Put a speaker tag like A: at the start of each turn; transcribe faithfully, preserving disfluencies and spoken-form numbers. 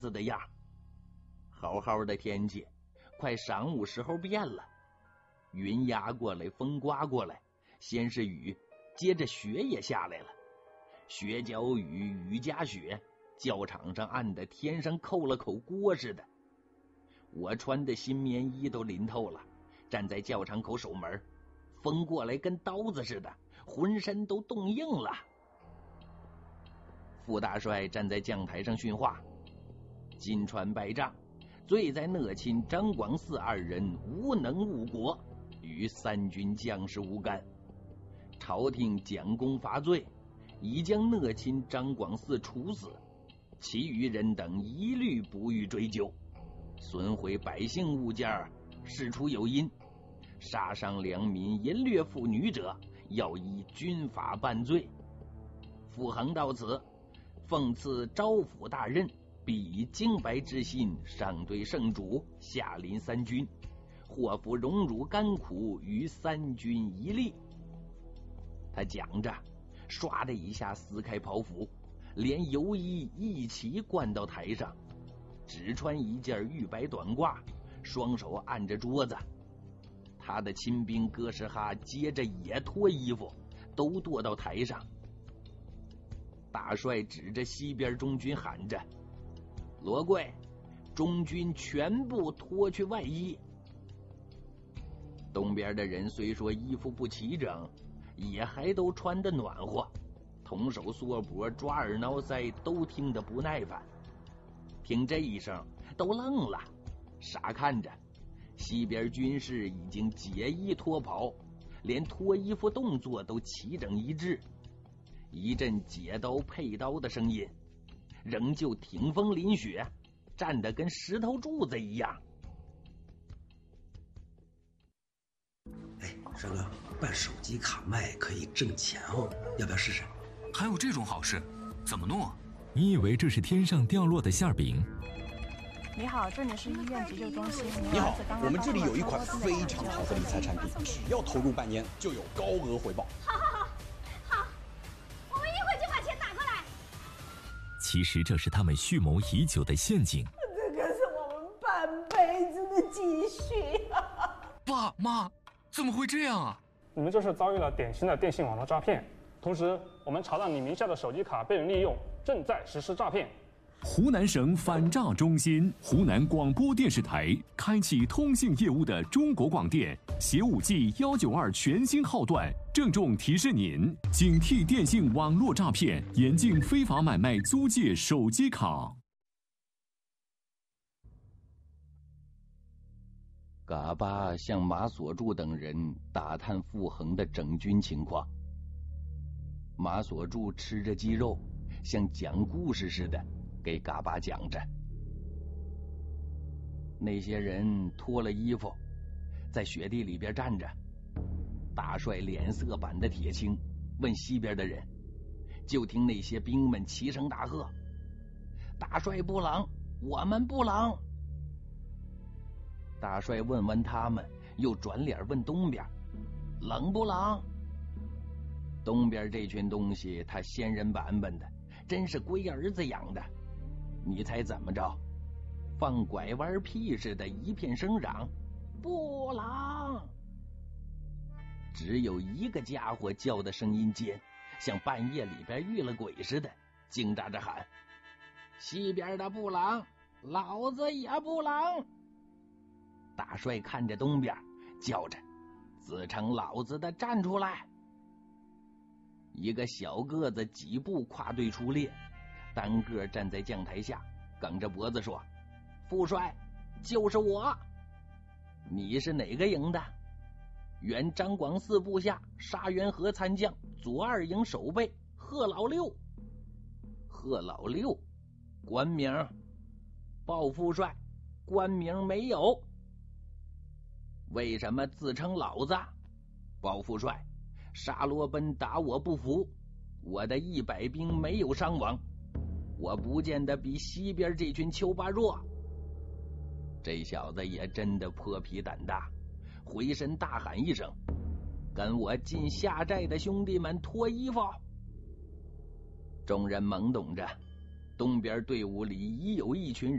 A: 子的样。好好的天气，快晌午时候变了，云压过来，风刮过来，先是雨，接着雪也下来了。雪搅雨，雨夹雪，教场上暗的天上扣了口锅似的。我穿的新棉衣都淋透了，站在教场口守门，风过来跟刀子似的，浑身都冻硬了。副大帅站在将台上训话：金川败仗，罪在讷亲张广嗣二人无能误国，与三军将士无干。朝廷将功罚罪，已将讷亲张广嗣处死，其余人等一律不予追究。损毁百姓物件，事出有因，杀伤良民、淫掠妇女者，要依军法办罪。傅恒到此，奉赐招抚大任，必以清白之心上对圣主，下临三军，祸福荣辱甘苦于三军一力。他讲着，唰的一下撕开袍服，连油衣一起灌到台上，只穿一件玉白短褂，双手按着桌子。他的亲兵哥什哈接着也脱衣服，都跺到台上。大帅指着西边中军喊着：罗贵，中军全部脱去外衣。东边的人虽说衣服不齐整，也还都穿得暖和，同手缩脖，抓耳挠腮，都听得不耐烦。听这一声都愣了，傻看着西边军士已经解衣脱袍，连脱衣服动作都齐整一致。一阵解刀配刀的声音，仍旧挺风淋雪，站得跟石头柱子一样。
B: 哎，帅哥，办手机卡卖可以挣钱哦，要不要试试？
C: 还有这种好事？怎么弄啊？
D: 你以为这是天上掉落的馅饼？
E: 你好，这里是医院急救中心。
F: 你好，我们这里有一款非常好的理财产品，只要投入半年就有高额回报。
G: 好好好，好，我们一会就把钱打过来。
D: 其实这是他们蓄谋已久的陷阱。
H: 这可是我们半辈子的积蓄啊！
C: 爸妈，怎么会这样啊？
I: 你们这是遭遇了典型的电信网络诈骗，同时我们查到你名下的手机卡被人利用，正在实施诈骗。
J: 湖南省反诈中心、湖南广播电视台开启通信业务的中国广电携五 G 一九二全新号段，郑重提示您：警惕电信网络诈骗，严禁非法买卖租借手机卡。
A: 嘎巴向马所柱等人打探傅恒的整军情况。马所柱吃着鸡肉，像讲故事似的给嘎巴讲着。那些人脱了衣服，在雪地里边站着。大帅脸色板的铁青，问西边的人。就听那些兵们齐声大喝：大帅不冷，我们不冷。大帅问完他们，又转脸问东边：冷不冷？东边这群东西他仙人板板的，真是龟儿子养的。你猜怎么着？放拐弯屁似的一片声嚷：不冷！只有一个家伙叫的声音尖，像半夜里边遇了鬼似的，惊喳着喊：西边的不冷，老子也不冷。大帅看着东边，叫着：自称老子的站出来！一个小个子几步跨队出列，单个站在将台下，梗着脖子说：副帅，就是我。你是哪个营的？原张广嗣部下沙源河参将左二营守备贺老六。贺老六，官名？鲍副帅，官名没有。为什么自称老子？鲍副帅，沙罗奔打我不服，我的一百兵没有伤亡，我不见得比西边这群丘巴弱。这小子也真的破皮胆大，回身大喊一声：跟我进下寨的兄弟们脱衣服！众人懵懂着， 东边队伍里已有一群人